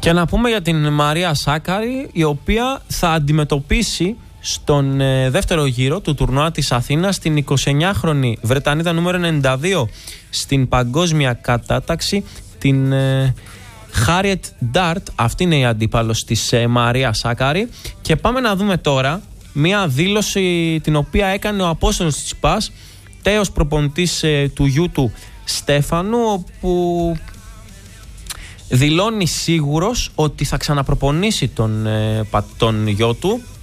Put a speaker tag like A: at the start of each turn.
A: Και να πούμε για την Μαρία Σάκαρη, η οποία θα αντιμετωπίσει στον δεύτερο γύρο του τουρνουά της Αθήνας την 29χρονη Βρετανίδα νούμερο 92 στην παγκόσμια κατάταξη, την Χάριετ Ντάρτ. Αυτή είναι η αντίπαλος της Μαρία Σάκαρη. Και πάμε να δούμε τώρα μια δήλωση την οποία έκανε ο Απόστολος Τσιτσιπάς, τέος προπονητής του γιου του Στέφανου, όπου δηλώνει σίγουρος ότι θα ξαναπροπονήσει τον γιο του